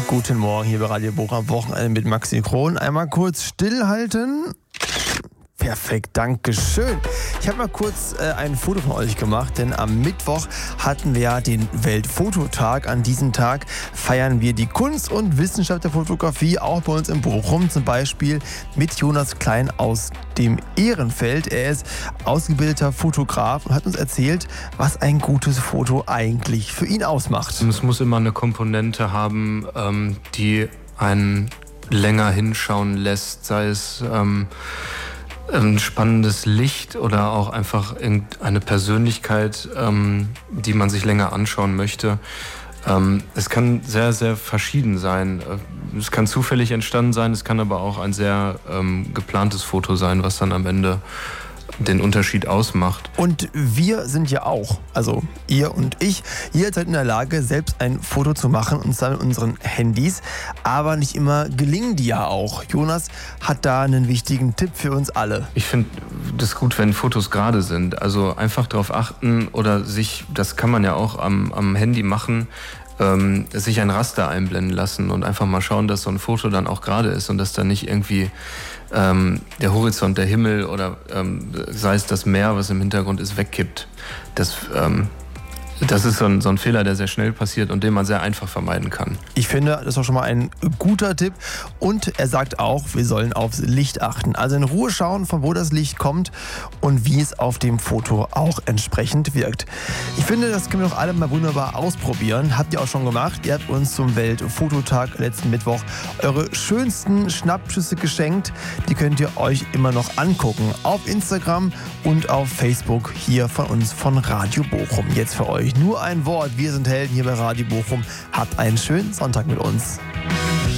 Guten Morgen hier bei Radio Bochum am Wochenende mit Maxi Kron. Einmal kurz stillhalten. Perfekt, danke schön. Ich habe mal kurz ein Foto von euch gemacht, denn am Mittwoch hatten wir ja den Weltfototag. An diesem Tag feiern wir die Kunst und Wissenschaft der Fotografie, auch bei uns in Bochum, zum Beispiel mit Jonas Klein aus dem Ehrenfeld. Er ist ausgebildeter Fotograf und hat uns erzählt, was ein gutes Foto eigentlich für ihn ausmacht. Es muss immer eine Komponente haben, die einen länger hinschauen lässt, sei es ein spannendes Licht oder auch einfach irgendeine Persönlichkeit, die man sich länger anschauen möchte. Es kann sehr, sehr verschieden sein. Es kann zufällig entstanden sein, es kann aber auch ein sehr geplantes Foto sein, was dann am Ende den Unterschied ausmacht. Und wir sind ja auch, also ihr und ich, jederzeit in der Lage, selbst ein Foto zu machen, und zwar mit unseren Handys. Aber nicht immer gelingen die ja auch. Jonas hat da einen wichtigen Tipp für uns alle. Ich finde das gut, wenn Fotos gerade sind. Also einfach darauf achten oder das kann man ja auch am Handy machen, sich ein Raster einblenden lassen und einfach mal schauen, dass so ein Foto dann auch gerade ist und dass da nicht irgendwie der Horizont, der Himmel oder sei es das Meer, was im Hintergrund ist, wegkippt. Das ist so ein Fehler, der sehr schnell passiert und den man sehr einfach vermeiden kann. Ich finde, das ist auch schon mal ein guter Tipp. Und er sagt auch, wir sollen aufs Licht achten. Also in Ruhe schauen, von wo das Licht kommt und wie es auf dem Foto auch entsprechend wirkt. Ich finde, das können wir doch alle mal wunderbar ausprobieren. Habt ihr auch schon gemacht. Ihr habt uns zum Weltfototag letzten Mittwoch eure schönsten Schnappschüsse geschenkt. Die könnt ihr euch immer noch angucken. Auf Instagram und auf Facebook hier von uns von Radio Bochum. Jetzt für euch nur ein Wort. Wir sind Helden hier bei Radio Bochum. Habt einen schönen Sonntag mit uns.